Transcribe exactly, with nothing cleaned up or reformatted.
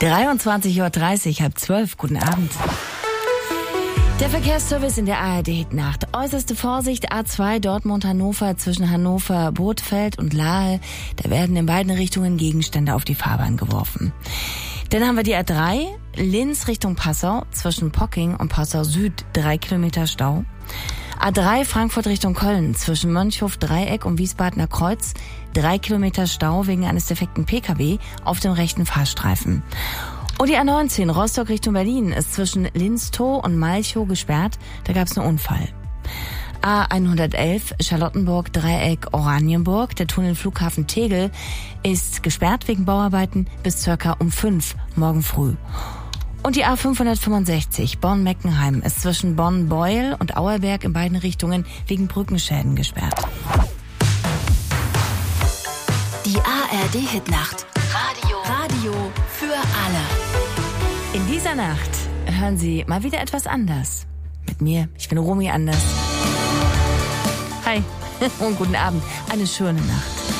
dreiundzwanzig Uhr dreißig, halb zwölf. Guten Abend. Der Verkehrsservice in der A R D-Nacht. Äußerste Vorsicht, A zwei Dortmund-Hannover zwischen Hannover-Bothfeld und Lahe. Da werden in beiden Richtungen Gegenstände auf die Fahrbahn geworfen. Dann haben wir die A drei, Linz Richtung Passau, zwischen Pocking und Passau Süd, drei Kilometer Stau. A drei Frankfurt Richtung Köln, zwischen Mönchhof Dreieck und Wiesbadener Kreuz, drei Kilometer Stau wegen eines defekten P K W auf dem rechten Fahrstreifen. Und die A neunzehn Rostock Richtung Berlin ist zwischen Linstow und Malchow gesperrt, da gab es einen Unfall. A hundertelf Charlottenburg Dreieck Oranienburg, der Tunnel Flughafen Tegel ist gesperrt wegen Bauarbeiten bis circa um fünf morgen früh. Und die A fünfhundertfünfundsechzig Bonn-Meckenheim ist zwischen Bonn-Beuel und Auerberg in beiden Richtungen wegen Brückenschäden gesperrt. Die A R D-Hitnacht. Radio. Radio für alle. In dieser Nacht hören Sie mal wieder etwas anders. Mit mir, ich bin Romy Anders. Hi und guten Abend. Eine schöne Nacht.